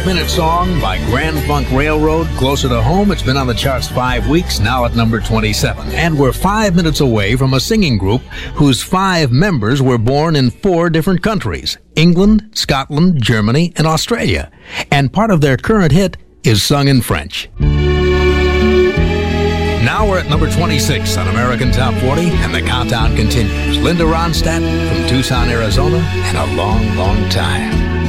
5-minute song by Grand Funk Railroad. Closer to home, it's been on the charts 5 weeks, now at number 27. And we're 5 minutes away from a singing group whose 5 members were born in 4 different countries: England, Scotland, Germany, and Australia. And part of their current hit is sung in French. Now we're at number 26 on American Top 40, and the countdown continues. Linda Ronstadt from Tucson, Arizona, and A Long, Long Time.